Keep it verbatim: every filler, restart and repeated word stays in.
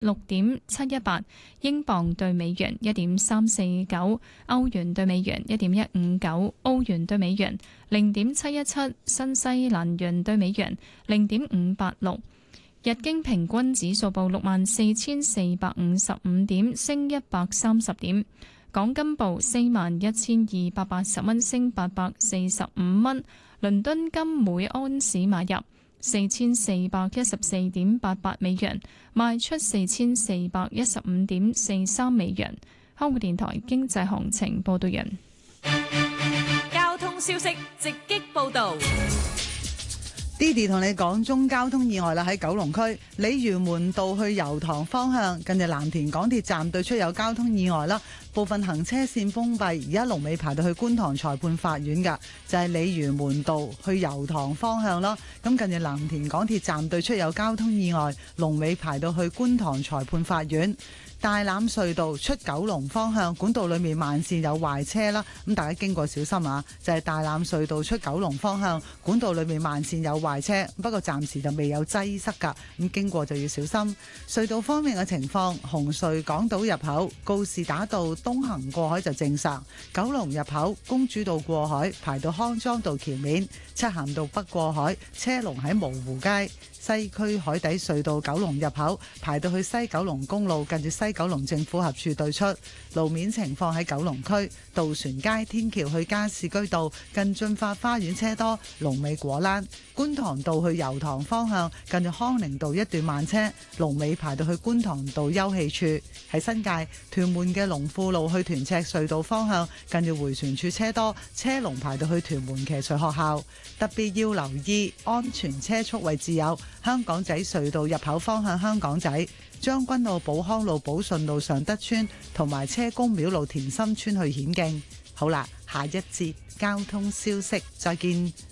六點七一八，英鎊對美元一點三四九，歐元對美元一點一五九，澳元對美元零點七一七，新西蘭元對美元零點五八六。日經平均指數報六萬四千四百五十五點，升一百三十點。港金報四萬一千二百八十蚊，升八百四十五蚊。倫敦金每安士買入四千四百一十四點八八美元，賣出四千四百一十五點四三美元。香港電台經濟行情報道人。 交通消息直擊報道。 Didi 同你講中交通意外啦，喺九龍區鯉魚門道去油塘方向，近住藍田港鐵站對出有交通意外啦，部分行車線封閉，而家龍尾排到去觀塘裁判法院噶，就係鯉魚門道去油塘方向啦。咁近住藍田港鐵站對出有交通意外，龍尾排到去觀塘裁判法院。大欖隧道出九龍方向管道裏面慢線有壞車啦，咁大家經過小心啊！就係、是、大欖隧道出九龍方向管道裏面慢線有壞車，不過暫時就未有擠塞噶，咁經過就要小心。隧道方面嘅情況，紅隧港島入口告士打道東行過海就正常，九龍入口公主道過海排到康莊道橋面，漆咸道北過海車龍喺蕪湖街。西區海底隧道九龍入口排到去西九龍公路，近住西九龍政府合署對出。路面情況喺九龍區渡船街天橋去加士居道近駿發花園車多，龍尾果欄。觀塘道去油塘方向近住康寧道一段慢車，龍尾排到去觀塘道休憩處。喺新界屯門嘅龍富路去屯赤隧道方向近住迴旋處車多，車龍排到去屯門騎術學校。特別要留意安全車速位置有香港仔隧道入口方向香港仔、將軍澳寶康路寶順路尚德村同埋車公廟路田心村去顯徑。好啦，下一節交通消息，再見。